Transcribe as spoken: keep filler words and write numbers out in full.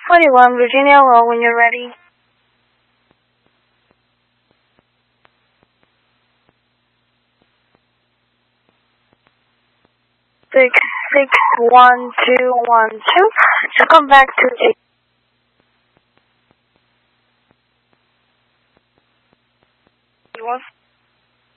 twenty-one, Virginia Law, when you're ready. Six, six, one, two, one, two. So come back to eight.